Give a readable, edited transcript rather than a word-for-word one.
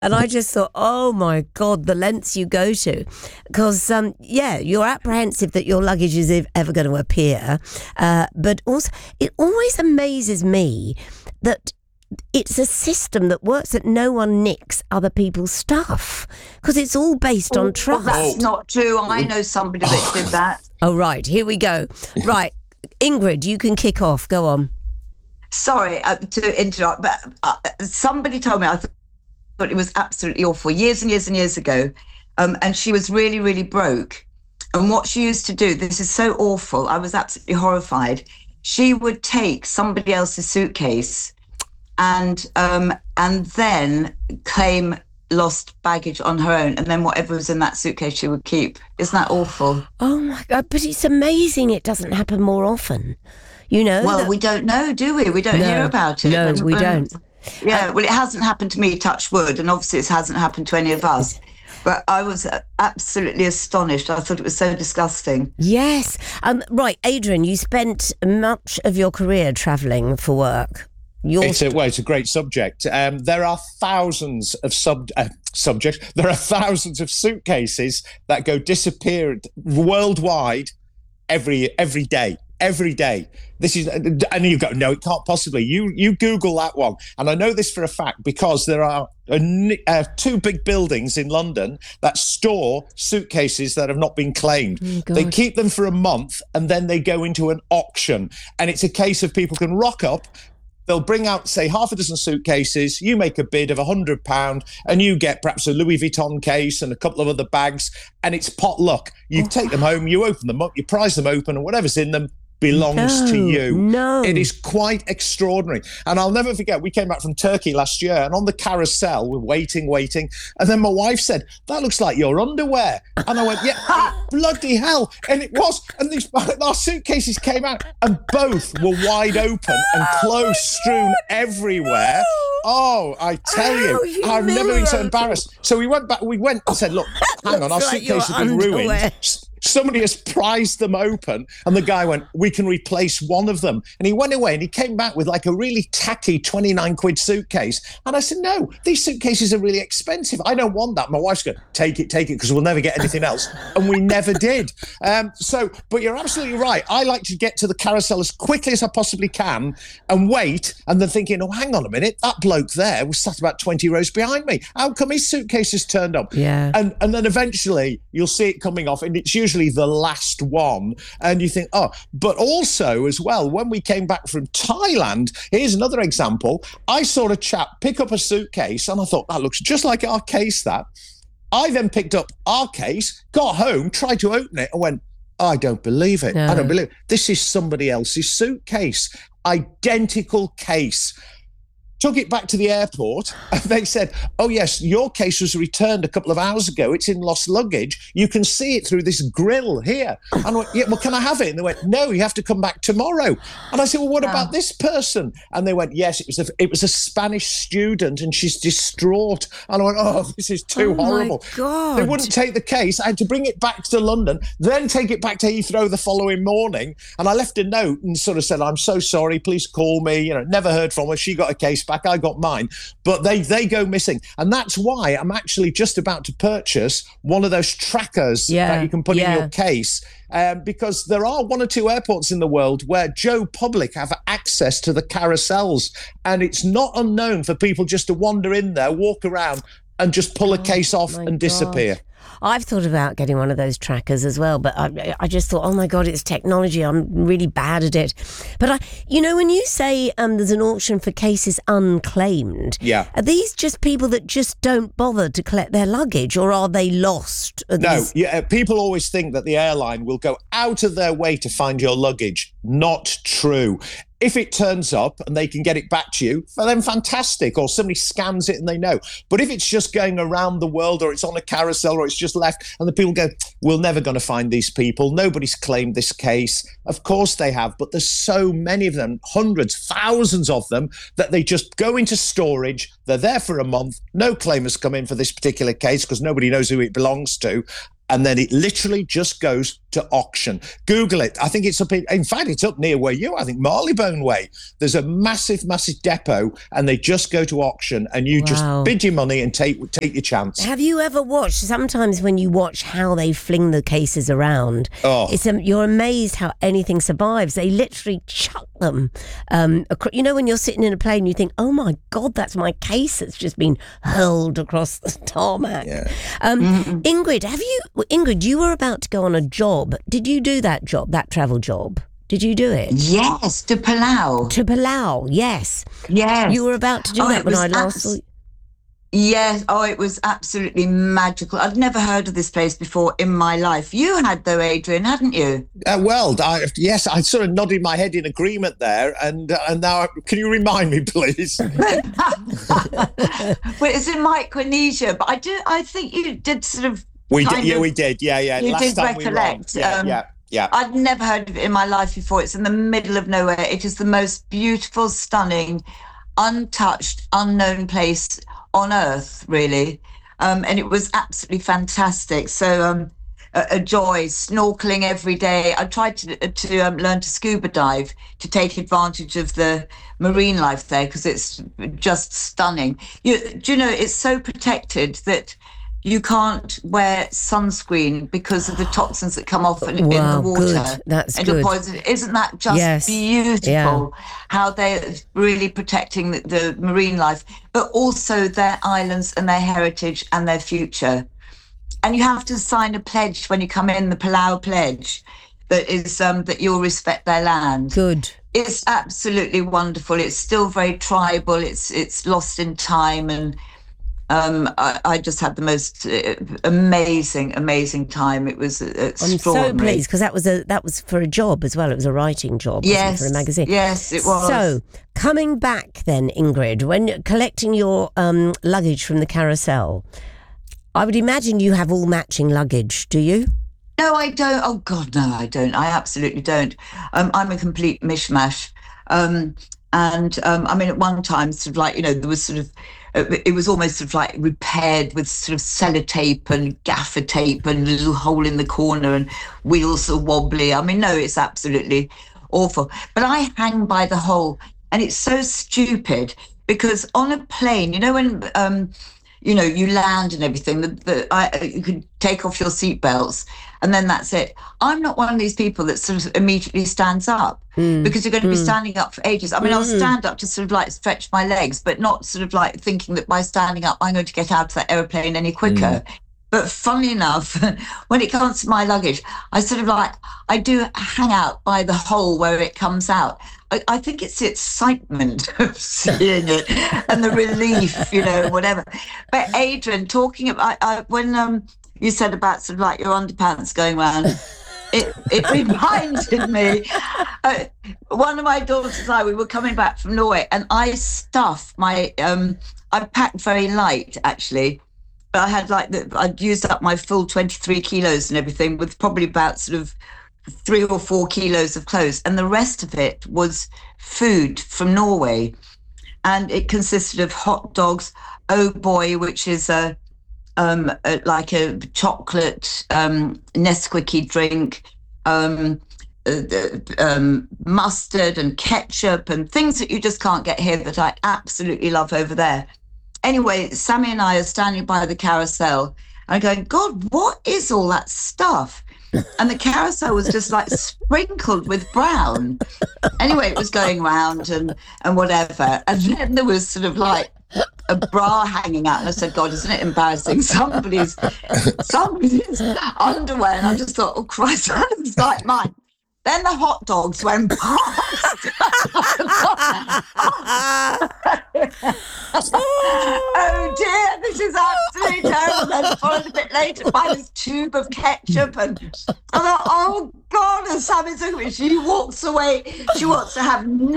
And I just thought, oh my God, the lengths you go to. Because, you're apprehensive that your luggage is ever going to appear. But also, it always amazes me that it's a system that works, that no one nicks other people's stuff. Because it's all based on trust. Well, that's not true. I know somebody that did that. Oh, right. Here we go. Right. Ingrid, you can kick off. Go on. Sorry to interrupt, but somebody told me, I thought it was absolutely awful, years and years and years ago. And she was really, really broke. And what she used to do, this is so awful, I was absolutely horrified. She would take somebody else's suitcase and then claim lost baggage on her own, and then whatever was in that suitcase she would keep. Isn't that awful? Oh my God, but it's amazing it doesn't happen more often. You know? Well, we don't know, do we? We don't hear about it. No, we don't. Yeah, well, it hasn't happened to me, touch wood, and obviously it hasn't happened to any of us. But I was absolutely astonished. I thought it was so disgusting. Yes. Right, Adrian, you spent much of your career travelling for work. It's a great subject. There are thousands of subjects. There are thousands of suitcases that go disappeared worldwide every day. Every day. This is, and you go, no, it can't possibly. You Google that one, and I know this for a fact because there are two big buildings in London that store suitcases that have not been claimed. Oh, they keep them for a month, and then they go into an auction, and it's a case of people can rock up. They'll bring out, say, half a dozen suitcases. You make a bid of £100 and you get perhaps a Louis Vuitton case and a couple of other bags, and it's pot luck. You take them home, you open them up, you prize them open, and whatever's in them belongs to you. No. It is quite extraordinary. And I'll never forget, we came back from Turkey last year, and on the carousel, we're waiting. And then my wife said, that looks like your underwear. And I went, yeah, bloody hell. And it was. And our suitcases came out, and both were wide open and clothes strewn everywhere. Oh, I tell you, I've never been so embarrassed. So we went and said, look, hang on, our suitcases have been ruined. Somebody has prized them open, and the guy went, we can replace one of them. And he went away and he came back with like a really tacky 29 quid suitcase. And I said, no, these suitcases are really expensive. I don't want that. My wife's going, take it, because we'll never get anything else. And we never did. But you're absolutely right. I like to get to the carousel as quickly as I possibly can and wait. And then thinking, oh, hang on a minute, that bloke there was sat about 20 rows behind me. How come his suitcase has turned up? Yeah. And then eventually you'll see it coming off, and it's usually the last one, and you think, oh. But also as well, when we came back from Thailand, here's another example. I saw a chap pick up a suitcase, and I thought, that looks just like our case. That I then picked up our case, got home, tried to open it, and went, I don't believe it. No. I don't believe it. This is somebody else's suitcase, identical case. Took it back to the airport, and they said, oh, yes, your case was returned a couple of hours ago. It's in lost luggage. You can see it through this grill here. And I went, yeah, well, can I have it? And they went, no, you have to come back tomorrow. And I said, well, what about this person? And they went, yes, it was a Spanish student, and she's distraught. And I went, oh, this is too horrible. My God. They wouldn't take the case. I had to bring it back to London, then take it back to Heathrow the following morning. And I left a note and sort of said, I'm so sorry, please call me. Never heard from her. She got a case back. I got mine, but they go missing. And that's why I'm actually just about to purchase one of those trackers that you can put in your case, because there are one or two airports in the world where Joe Public have access to the carousels, and it's not unknown for people just to wander in there, walk around, and just pull a case off and disappear. I've thought about getting one of those trackers as well, but I just thought, oh my God, it's technology. I'm really bad at it. But when you say there's an auction for cases unclaimed, are these just people that just don't bother to collect their luggage, or are they lost? People always think that the airline will go out of their way to find your luggage. Not true. If it turns up and they can get it back to you, for them, fantastic. Or somebody scans it and they know. But if it's just going around the world, or it's on a carousel, or it's just left, and the people go, we're never going to find these people. Nobody's claimed this case. Of course they have. But there's so many of them, hundreds, thousands of them, that they just go into storage. They're there for a month. No claim has come in for this particular case because nobody knows who it belongs to. and then it literally just goes to auction. Google it. I think it's up in fact, it's up near where you are. I think Marleybone Way. There's a massive depot, and they just go to auction, and you just bid your money and take your chance. Have you ever watched, sometimes when you watch how they fling the cases around, you're amazed how anything survives. They literally chuck them. You know, when you're sitting in a plane, you think, oh my God, that's my case that's just been hurled across the tarmac. Yeah. Ingrid, you were about to go on a job. Did you do that job, that travel job? Did you do it? Yes, to Palau. To Palau, yes. Yes. You were about to do that when I last saw you. Yes. Oh, it was absolutely magical. I'd never heard of this place before in my life. You had, though, Adrian, hadn't you? Yes, I sort of nodded my head in agreement there. And now, can you remind me, please? Well, it's in Micronesia, but I think you did sort of. We did. Yeah. You Last did time recollect. We were Yeah. I'd never heard of it in my life before. It's in the middle of nowhere. It is the most beautiful, stunning, untouched, unknown place on earth, really. And it was absolutely fantastic. So a joy, snorkeling every day. I tried to learn to scuba dive to take advantage of the marine life there, because it's just stunning. Do you know, it's so protected that you can't wear sunscreen because of the toxins that come off in the water. Good. That's good. Isn't that just beautiful? How they're really protecting the marine life, but also their islands and their heritage and their future. And you have to sign a pledge when you come in, the Palau Pledge, that is that you'll respect their land. Good. It's absolutely wonderful. It's still very tribal. It's lost in time, and I just had the most amazing time. It was extraordinary. I'm so pleased, because that was for a job as well. It was a writing job, wasn't it, for a magazine. Yes, it was. So, coming back then, Ingrid, when collecting your luggage from the carousel, I would imagine you have all matching luggage, do you? No, I don't. Oh, God, no, I don't. I absolutely don't. I'm a complete mishmash. I mean, at one time, sort of like, you know, there was sort of, it was almost sort of like repaired with sort of sellotape and gaffer tape and a little hole in the corner and wheels are wobbly. I mean, no, it's absolutely awful. But I hang by the hole, and it's so stupid, because on a plane, you know, when you know, you land and everything, you could take off your seatbelts and then that's it. I'm not one of these people that sort of immediately stands up, because you're going to be standing up for ages. I mean, I'll stand up to sort of like stretch my legs, but not sort of like thinking that by standing up, I'm going to get out of that aeroplane any quicker. But funnily enough, when it comes to my luggage, I do hang out by the hole where it comes out. I think it's the excitement of seeing it and the relief, you know, whatever. But Adrian, talking about when you said about sort of like your underpants going around, it reminded me. One of my daughters and I, we were coming back from Norway, and I stuffed my. I packed very light, actually. But I had I'd used up my full 23 kilos and everything, with probably about sort of 3 or 4 kilos of clothes. And the rest of it was food from Norway. And it consisted of hot dogs, oh boy, which is like a chocolate Nesquik drink, mustard and ketchup and things that you just can't get here that I absolutely love over there. Anyway, Sammy and I are standing by the carousel and going, God, what is all that stuff? And the carousel was just like sprinkled with brown. Anyway, it was going round and whatever. And then there was sort of like a bra hanging out. And I said, God, isn't it embarrassing? Somebody's underwear. And I just thought, oh, Christ, that looks like mine. Then the hot dogs went past. Oh dear, this is absolutely terrible. Then followed a bit later by this tube of ketchup, and I thought, oh God, and Sammy's looking at me. She walks away. She wants to have